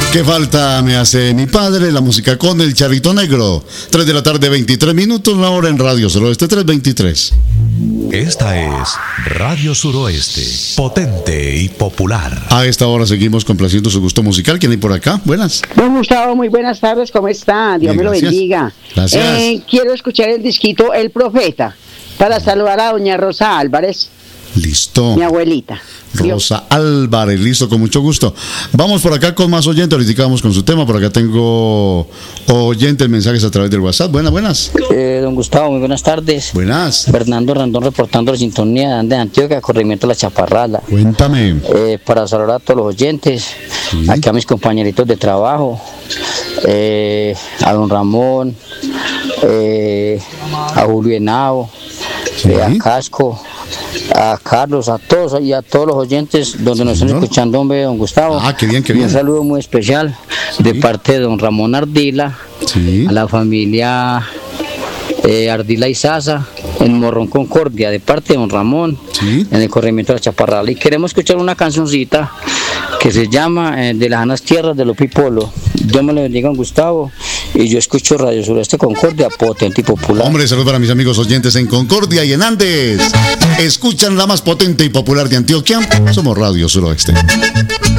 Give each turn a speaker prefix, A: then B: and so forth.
A: Qué falta me hace mi padre, la música con el Charrito Negro. 3 de la tarde, 23 minutos, la hora en Radio Suroeste, 3:23.
B: Esta es Radio Suroeste, potente y popular.
A: A esta hora seguimos complaciendo su gusto musical. ¿Quién hay por acá? Buenas.
C: Don Gustavo, muy buenas tardes, ¿cómo está? Dios me lo bendiga.
A: Gracias.
C: Quiero escuchar el disquito El Profeta para saludar a doña Rosa Álvarez.
A: Listo.
C: Mi abuelita.
A: Rosa Álvarez, listo, con mucho gusto. Vamos por acá con más oyentes, ahorita vamos con su tema. Por acá tengo oyentes, mensajes a través del WhatsApp. Buenas.
D: Don Gustavo, muy buenas tardes.
A: Buenas.
D: Fernando Randón reportando la sintonía de Antioquia, corregimiento de la Chaparrala.
A: Cuéntame.
D: Para saludar a todos los oyentes, sí. Aquí a mis compañeritos de trabajo, a don Ramón, a Julio Henao, sí. A Casco, a Carlos, a todos y a todos los oyentes donde nos están escuchando, hombre, don Gustavo.
A: Qué bien.
D: Un saludo muy especial de parte de don Ramón Ardila, sí. A la familia Ardila y Sasa, en Morrón Concordia, de parte de don Ramón, sí. En el corregimiento de la Chaparrala. Y queremos escuchar una cancioncita que se llama De las Anas Tierras de Lopi Polo. Dios me lo bendiga, don Gustavo. Y yo escucho Radio Suroeste Concordia, potente y popular.
A: Hombre, saludos para mis amigos oyentes en Concordia y en Andes. Escuchan la más potente y popular de Antioquia. Somos Radio Suroeste.